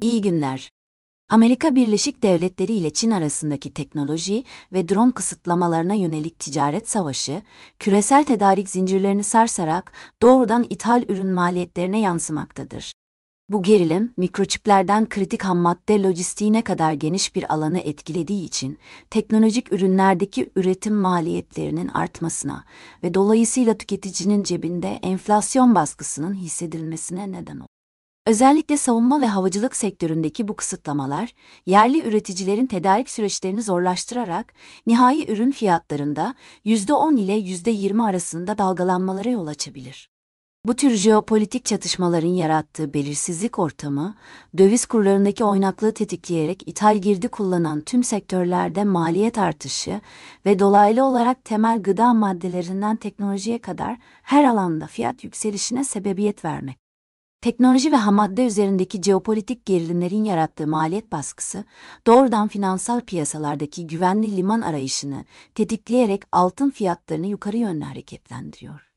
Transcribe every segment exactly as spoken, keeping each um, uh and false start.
İyi günler. Amerika Birleşik Devletleri ile Çin arasındaki teknoloji ve drone kısıtlamalarına yönelik ticaret savaşı, küresel tedarik zincirlerini sarsarak doğrudan ithal ürün maliyetlerine yansımaktadır. Bu gerilim, mikroçiplerden kritik hammadde lojistiğine kadar geniş bir alanı etkilediği için, teknolojik ürünlerdeki üretim maliyetlerinin artmasına ve dolayısıyla tüketicinin cebinde enflasyon baskısının hissedilmesine neden olur. Özellikle savunma ve havacılık sektöründeki bu kısıtlamalar, yerli üreticilerin tedarik süreçlerini zorlaştırarak nihai ürün fiyatlarında yüzde on ile yüzde yirmi arasında dalgalanmalara yol açabilir. Bu tür jeopolitik çatışmaların yarattığı belirsizlik ortamı, döviz kurlarındaki oynaklığı tetikleyerek ithal girdi kullanan tüm sektörlerde maliyet artışı ve dolaylı olarak temel gıda maddelerinden teknolojiye kadar her alanda fiyat yükselişine sebebiyet vermek. Teknoloji ve hammadde üzerindeki jeopolitik gerilimlerin yarattığı maliyet baskısı, doğrudan finansal piyasalardaki güvenli liman arayışını tetikleyerek altın fiyatlarını yukarı yönlü hareketlendiriyor.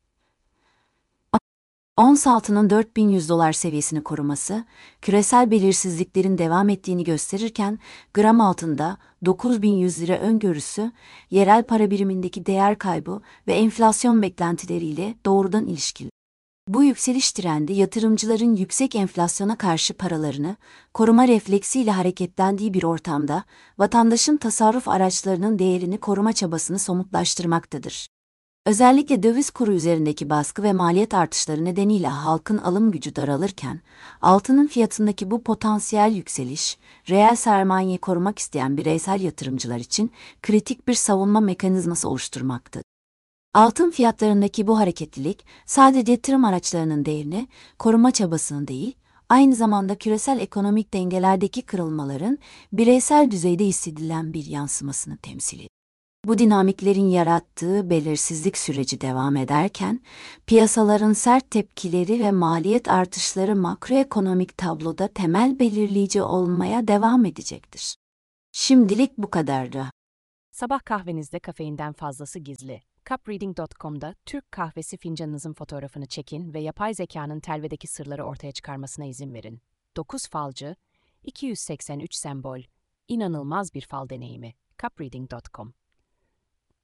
Ons altının dört bin yüz dolar seviyesini koruması, küresel belirsizliklerin devam ettiğini gösterirken, gram altında dokuz bin yüz lira öngörüsü, yerel para birimindeki değer kaybı ve enflasyon beklentileriyle doğrudan ilişkili. Bu yükseliş trendi yatırımcıların yüksek enflasyona karşı paralarını koruma refleksiyle hareketlendiği bir ortamda vatandaşın tasarruf araçlarının değerini koruma çabasını somutlaştırmaktadır. Özellikle döviz kuru üzerindeki baskı ve maliyet artışları nedeniyle halkın alım gücü daralırken, altının fiyatındaki bu potansiyel yükseliş, reel sermayeyi korumak isteyen bireysel yatırımcılar için kritik bir savunma mekanizması oluşturmaktadır. Altın fiyatlarındaki bu hareketlilik sadece yatırım araçlarının değerini koruma çabasını değil, aynı zamanda küresel ekonomik dengelerdeki kırılmaların bireysel düzeyde hissedilen bir yansımasını temsil ediyor. Bu dinamiklerin yarattığı belirsizlik süreci devam ederken, piyasaların sert tepkileri ve maliyet artışları makroekonomik tabloda temel belirleyici olmaya devam edecektir. Şimdilik bu kadardı. Sabah kahvenizde kafeinden fazlası gizli. cup reading nokta com'da Türk kahvesi fincanınızın fotoğrafını çekin ve yapay zekanın telvedeki sırları ortaya çıkarmasına izin verin. dokuz falcı, iki yüz seksen üç sembol, inanılmaz bir fal deneyimi. cup reading nokta com